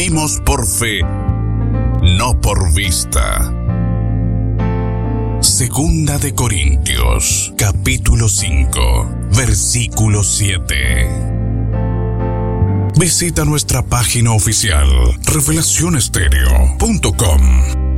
Vivimos por fe, no por vista. Segunda de Corintios, capítulo 5, versículo 7. Visita nuestra página oficial revelacionestereo.com.